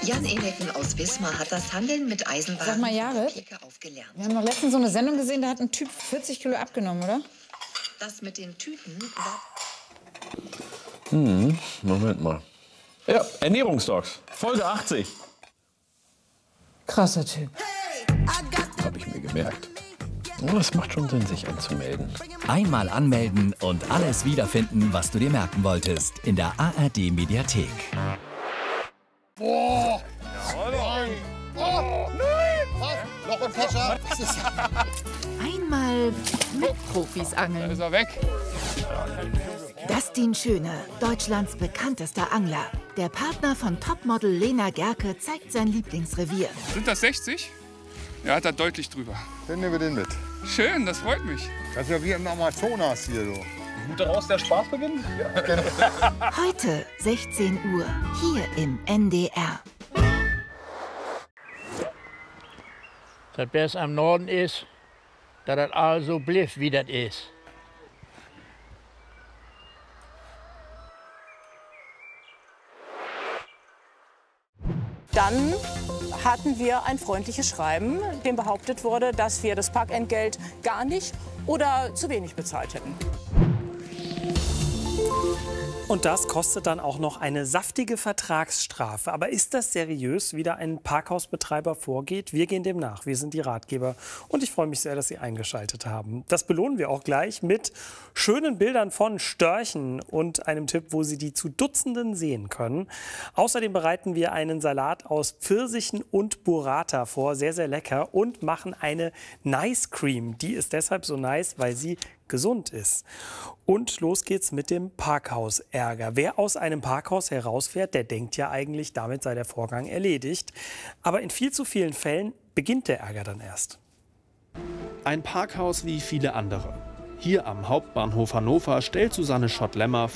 Jan Eneken aus Wismar hat das Handeln mit Eisenbahn Sag mal, Jahre, aufgelernt. wir haben noch letztens so eine Sendung gesehen, da hat ein Typ 40 Kilo abgenommen, oder? Das mit den Tüten war... Moment mal. Ja, Ernährungsdocs, Folge 80. Krasser Typ. Habe ich mir gemerkt. Oh, es macht schon Sinn, sich anzumelden. Einmal anmelden und alles wiederfinden, was du dir merken wolltest. In der ARD-Mediathek. Boah! Oh, nein! Was? Noch ein Kescher? Einmal mit Profis angeln. Da ist er weg. Dustin Schöne, Deutschlands bekanntester Angler. Der Partner von Topmodel Lena Gerke zeigt sein Lieblingsrevier. Sind das 60? Ja, hat er deutlich drüber. Dann nehmen wir den mit. Schön, das freut mich. Das ist ja wie im Amazonas hier, du. Gut daraus der Spaß beginnt? Ja, genau. Heute 16 Uhr, hier im NDR. Das besser am Norden ist, dass das also bliff, wie das ist. Dann hatten wir ein freundliches Schreiben, in dem behauptet wurde, dass wir das Parkentgelt gar nicht oder zu wenig bezahlt hätten. Und das kostet dann auch noch eine saftige Vertragsstrafe. Aber ist das seriös, wie da ein Parkhausbetreiber vorgeht? Wir gehen dem nach. Wir sind die Ratgeber. Und ich freue mich sehr, dass Sie eingeschaltet haben. Das belohnen wir auch gleich mit schönen Bildern von Störchen und einem Tipp, wo Sie die zu Dutzenden sehen können. Außerdem bereiten wir einen Salat aus Pfirsichen und Burrata vor. Sehr, sehr lecker. Und machen eine Nice Cream. Die ist deshalb so nice, weil sie gesund ist. Und los geht's mit dem Parkhausärger. Wer aus einem Parkhaus herausfährt, der denkt ja eigentlich, damit sei der Vorgang erledigt. Aber in viel zu vielen Fällen beginnt der Ärger dann erst. Ein Parkhaus wie viele andere. Hier am Hauptbahnhof Hannover stellt Susanne Schott-Lämmer